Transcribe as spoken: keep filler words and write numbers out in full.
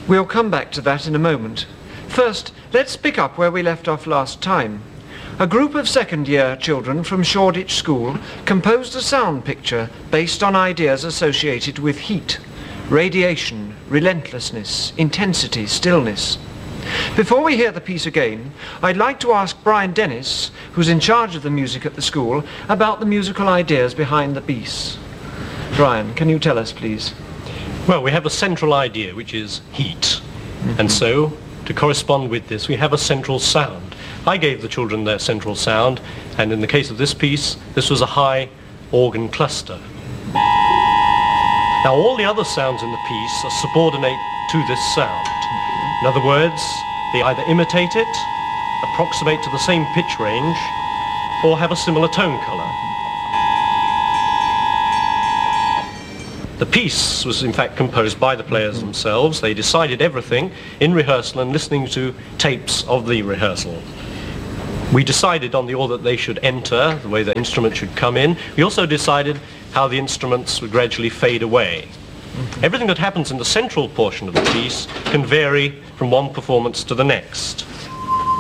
We'll come back to that in a moment. First, let's pick up where we left off last time. A group of second-year children from Shoreditch School composed a sound picture based on ideas associated with heat, radiation, relentlessness, intensity, stillness. Before we hear the piece again, I'd like to ask Brian Dennis, who's in charge of the music at the school, about the musical ideas behind the piece. Brian, can you tell us, please? Well, we have a central idea, which is heat. Mm-hmm. And so, to correspond with this, we have a central sound. I gave the children their central sound, and in the case of this piece, this was a high organ cluster. Now, all the other sounds in the piece are subordinate to this sound. In other words, they either imitate it, approximate to the same pitch range, or have a similar tone color. The piece was in fact composed by the players themselves. They decided everything in rehearsal and listening to tapes of the rehearsal. We decided on the order that they should enter, the way the instrument should come in. We also decided how the instruments would gradually fade away. Everything that happens in the central portion of the piece can vary from one performance to the next.